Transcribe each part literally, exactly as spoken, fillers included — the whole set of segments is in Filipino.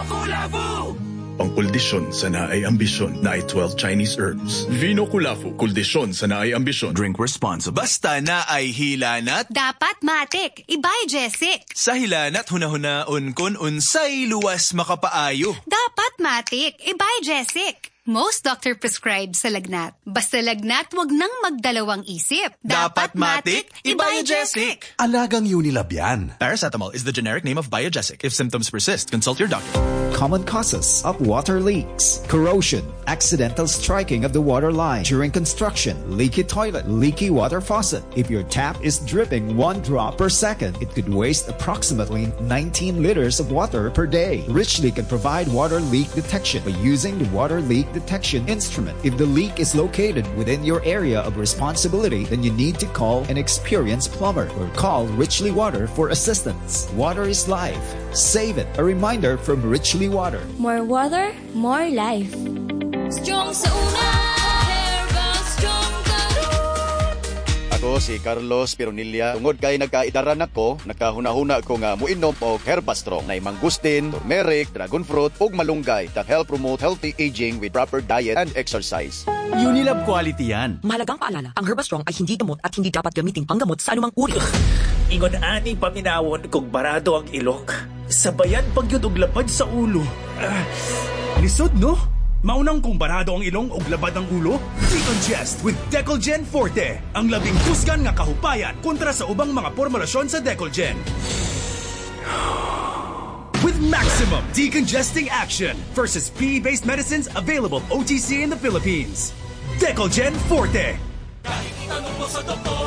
Vinoculavu! Pangkuldisyon sa naay ambisyon na ay twelve Chinese herbs. Vinoculavu, kuldisyon sa naay ambisyon. Drink responsibly. Basta na ay hilanat. Dapat matik. Ibay Jessic. Sa hilanat hunahunaon kun unsay luwas makapaayo. Dapat matik. Ibay Jessic. Most doctor prescribed sa lagnat. Basta lagnat, wag nang magdalawang isip. Dapat matik, Ibaya-Jesic. Alagang Unilab yan. Paracetamol is the generic name of Biogesic. If symptoms persist, consult your doctor. Common causes of water leaks: corrosion, accidental striking of the water line during construction, leaky toilet, leaky water faucet. If your tap is dripping one drop per second, it could waste approximately nineteen liters of water per day. Richly can provide water leak detection by using the water leak detection instrument. If the leak is located within your area of responsibility, then you need to call an experienced plumber or call Richly Water for assistance. Water is life. Save it. A reminder from Richly Water. More water, more life. Strong sa una, Herba Strong Garot. Ako si Carlos Pironilla. Tungod kay nagkaidaran ako, nakahuna-huna ko nga muinom og Herba Strong na mangustin, turmeric, dragon fruit ug malunggay that help promote healthy aging with proper diet and exercise. Unilab quality yan. Mahalagang paalala, ang Herba Strong ay hindi gamot at hindi dapat gamitin panggamot sa anumang uri. Ingon ani paminawon kung barado ang ilok. Sabayan pagyud og lapad sa ulo. Uh, lisod no? Maunang kung barado ang ilong og labad ang ulo? Decongest with Decolgen Forte. Ang labing kusgan nga kahupayan kontra sa ubang mga formulasyon sa Decolgen. With maximum decongesting action versus P E-based medicines available O T C in the Philippines. Decolgen Forte. Kahit itanong mo sa doktor,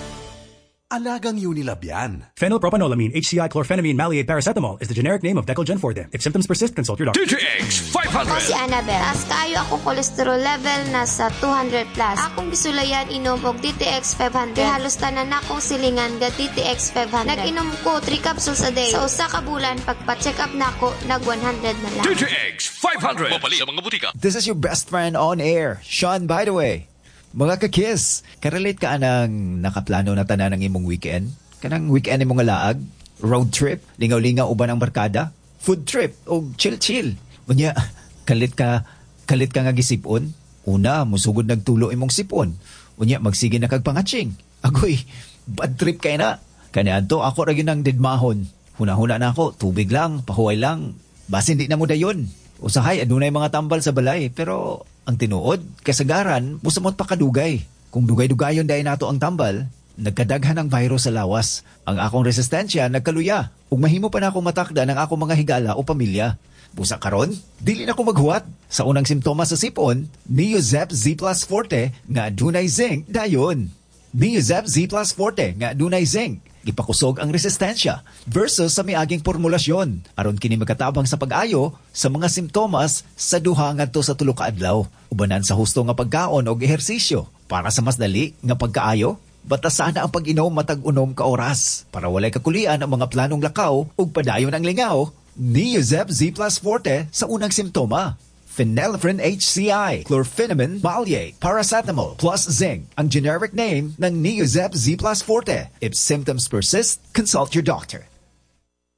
Alagang Unilab yan. Phenylpropanolamine, H C I, chlorphenamine, maleate, paracetamol is the generic name of Decolgen Forte. If symptoms persist, consult your doctor. T T X five hundred. Ako si Annabelle. Taas kayo ako cholesterol level nasa two hundred plus. Akong gisulayan inom og D T X five hundred. Kaya halos tanan akong silingan ga D T X five hundred. Nag-inom ko three capsules a day. Sa usa ka bulan, pagpa-check up na ako, nag one hundred na lang. T T X five hundred. Mapalit sa mga butika. This is your best friend on air, Sean, by the way. Mga kakis, karelate ka anang nakaplano na tanan ng imong weekend? Kanang weekend imong laag? Road trip? Lingaw-lingaw uban ang barkada? Food trip? O chill-chill? Unya, kalit ka, kalit ka nga gisipon? Una, musugod nagtulo imong sipon. Unya, magsige na kagpangatching. Agoy, bad trip kay na. Kaniadto, ako ra ginang didmahon. Huna-huna na ako, tubig lang, pahuway lang. Basin di na mo dayon. Usahay, adunay mga tambal sa balay, pero ang tinuod, kasagaran, musamot pa kadugay. Kung dugay-dugayon dahil nato ang tambal, nagkadaghan ang virus sa lawas. Ang akong resistensya nagkaluya. Ug mahimo pa na akong matakda ng akong mga higala o pamilya. Busa karon, dili na ko maghuwat. Sa unang simptomas sa sipon, Neozep Z Plus Forte nga dunay zinc dayon. Neozep Z Plus Forte nga dunay zinc. Gipakusog ang resistensya versus sa miaging formulasyon. Aron kini magkatabang sa pag-ayo sa mga simptomas sa duha ngadto sa tulo ka adlaw. Ubanan sa husto nga pagkaon og ehersisyo para sa mas dali nga pagkaayo. Batasan na ang pag-inom matag unom ka oras para walay kakulian ang mga planong lakaw ug padayon ang lingaw. Neozep Z Plus Forte sa unang simptoma. Phenylephrine H C I, chlorphenamine, maleate, paracetamol, plus zinc. Ang generic name ng Neozep Z Plus Forte. If symptoms persist, consult your doctor.